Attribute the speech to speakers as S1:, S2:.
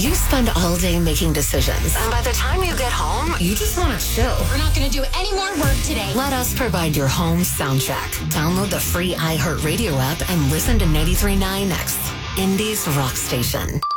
S1: You spend all day making decisions, and by the time you get home, you just want to chill.
S2: We're not going to do any more work today.
S1: Let us provide your home soundtrack. Download the free iHeartRadio app and listen to 93.9 X, Indy's rock station.